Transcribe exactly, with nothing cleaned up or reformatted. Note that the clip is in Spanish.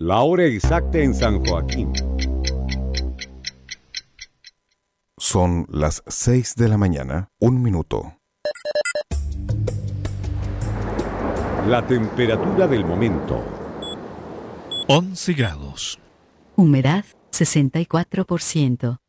La hora exacta en San Joaquín. Son las seis de la mañana, un minuto. La temperatura del momento. once grados. Humedad sesenta y cuatro por ciento.